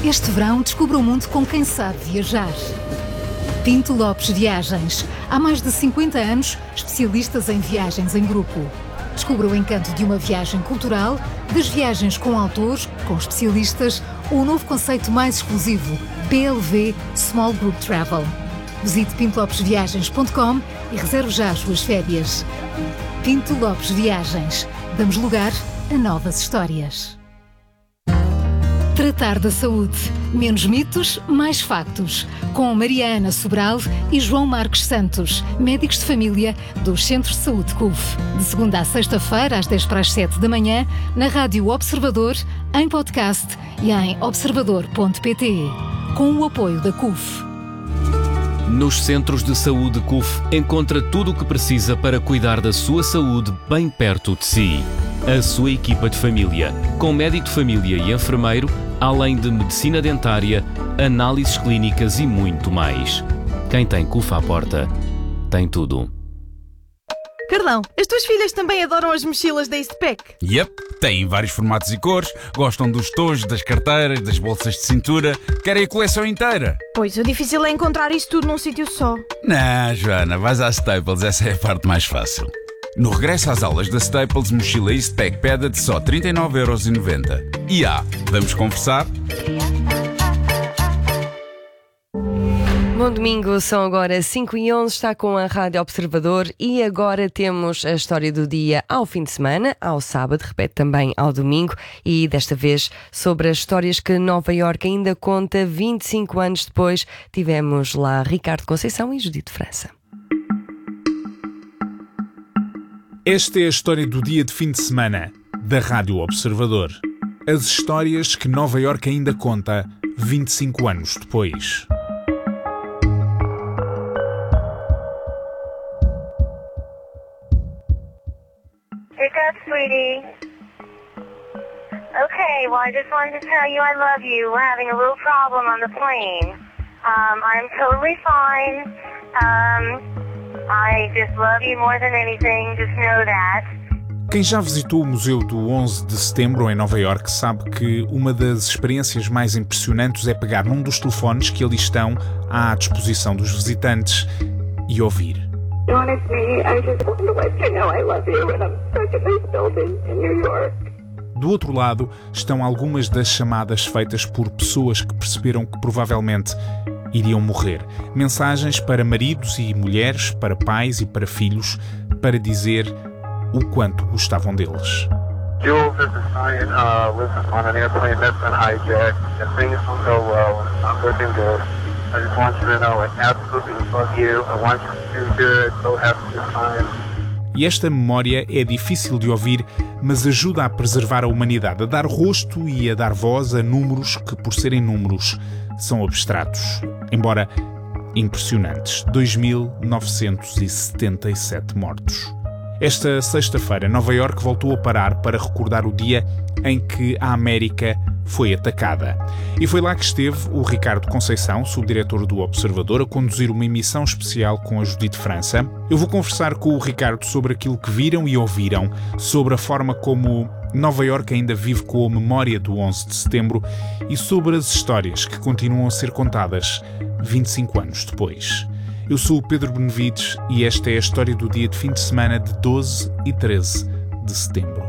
Este verão descubra o mundo com quem sabe viajar. Pinto Lopes Viagens. Há mais de 50 anos, especialistas em viagens em grupo. Descubra o encanto de uma viagem cultural, das viagens com autores, com especialistas, ou o novo conceito mais exclusivo, PLV Small Group Travel. Visite pintolopesviagens.com e reserve já as suas férias. Pinto Lopes Viagens. Damos lugar a novas histórias. Tratar da saúde. Menos mitos, mais factos. Com Maria Ana Sobral e João Marcos Santos, médicos de família dos Centros de Saúde CUF. De segunda a sexta-feira, às 10 para as 7 da manhã, na Rádio Observador, em podcast e em observador.pt. Com o apoio da CUF. Nos Centros de Saúde CUF encontra tudo o que precisa para cuidar da sua saúde bem perto de si. A sua equipa de família, com médico de família e enfermeiro, além de medicina dentária, análises clínicas e muito mais. Quem tem CUF à porta, tem tudo. Carlão, as tuas filhas também adoram as mochilas da Eastpak? Yep, têm vários formatos e cores, gostam dos tojos, das carteiras, das bolsas de cintura, querem a coleção inteira. Pois, o difícil é encontrar isso tudo num sítio só. Não, Joana, vais à Staples, essa é a parte mais fácil. No regresso às aulas da Staples, mochila Eastpak Peda de só 39,90€. E vamos conversar? Bom domingo, são agora 5h11, está com a Rádio Observador e agora temos a história do dia ao fim de semana, ao sábado, repete também ao domingo, e desta vez sobre as histórias que Nova Iorque ainda conta 25 anos depois. Tivemos lá Ricardo Conceição e Judite França. Esta é a história do dia de fim de semana da Rádio Observador. As histórias que Nova Iorque ainda conta 25 anos depois. Pick up, sweetie. Okay, well, I just wanted to tell you I love you. We're having a little problem on the plane. I'm totally fine. I just love you more than anything. Just know that. Quem já visitou o Museu do 11 de Setembro em Nova Iorque sabe que uma das experiências mais impressionantes é pegar num dos telefones que ali estão à disposição dos visitantes e ouvir. Honestly, I just wanted to let you know I love you and I'm such a nice building in New York. Do outro lado estão algumas das chamadas feitas por pessoas que perceberam que provavelmente iriam morrer. Mensagens para maridos e mulheres, para pais e para filhos, para dizer o quanto gostavam deles. Jules, this is Ryan. Listen, on an airplane that's been hijacked, and things don't go well. It's not looking good. I just want you to know I absolutely love you. I want you to do good. So have a good time. E esta memória é difícil de ouvir, mas ajuda a preservar a humanidade, a dar rosto e a dar voz a números que, por serem números, são abstratos, embora impressionantes. 2.977 mortos. Esta sexta-feira, Nova Iorque voltou a parar para recordar o dia em que a América foi atacada. E foi lá que esteve o Ricardo Conceição, subdiretor do Observador, a conduzir uma emissão especial com a Judite França. Eu vou conversar com o Ricardo sobre aquilo que viram e ouviram, sobre a forma como Nova Iorque ainda vive com a memória do 11 de setembro e sobre as histórias que continuam a ser contadas 25 anos depois. Eu sou o Pedro Benevides e esta é a história do dia de fim de semana de 12 e 13 de setembro.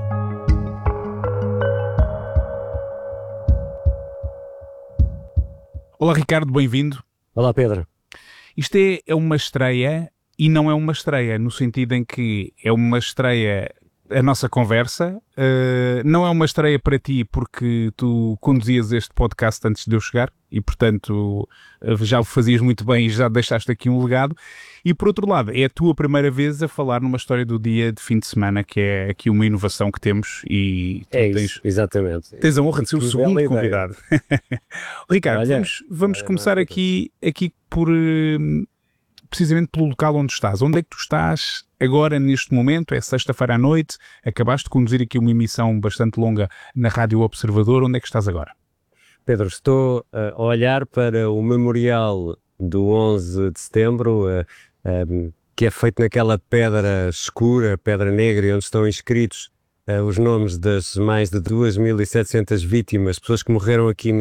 Olá Ricardo, bem-vindo. Olá Pedro. Isto é uma estreia e não é uma estreia, no sentido em que é uma estreia a nossa conversa, não é uma estreia para ti porque tu conduzias este podcast antes de eu chegar e portanto já o fazias muito bem e já deixaste aqui um legado, e por outro lado é a tua primeira vez a falar numa história do dia de fim de semana, que é aqui uma inovação que temos e exatamente. Tens a honra de ser o segundo convidado. Ricardo, olha, vamos começar aqui por precisamente pelo local onde estás. Onde é que tu estás agora, neste momento? É sexta-feira à noite, acabaste de conduzir aqui uma emissão bastante longa na Rádio Observador. Onde é que estás agora? Pedro, estou a olhar para o memorial do 11 de setembro, que é feito naquela pedra escura, pedra negra, onde estão inscritos os nomes das mais de 2.700 vítimas, pessoas que morreram aqui